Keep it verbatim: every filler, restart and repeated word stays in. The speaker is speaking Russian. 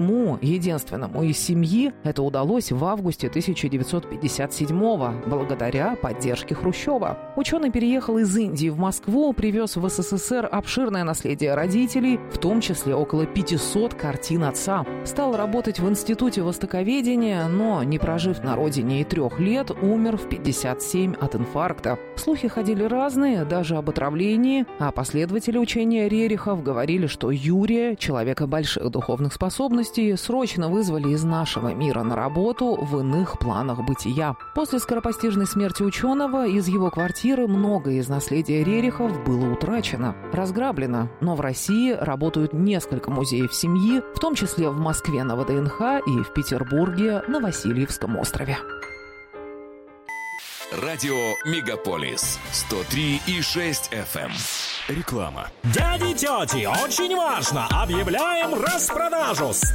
Ему, единственному из семьи, это удалось в августе тысяча девятьсот пятьдесят седьмого, благодаря поддержке Хрущева. Ученый переехал из Индии в Москву, привез в СССР обширное наследие родителей, в том числе около пятисот картин отца. Стал работать в Институте востоковедения, но, не прожив на родине и трех лет, умер в пятьдесят семь от инфаркта. Слухи ходили разные, даже об отравлении, а последователи учения Рерихов говорили, что Юрия, человека больших духовных способностей, срочно вызвали из нашего мира на работу в иных планах бытия. После скоропостижной смерти ученого из его квартиры многое из наследия Рерихов было утрачено, разграблено, но в России работают несколько музеев семьи, в том числе в Москве на ВДНХ и в Петербурге на Васильевском острове. Радио Мегаполис сто три и шесть эф эм. Реклама. Дяди, тети, очень важно! Объявляем распродажу!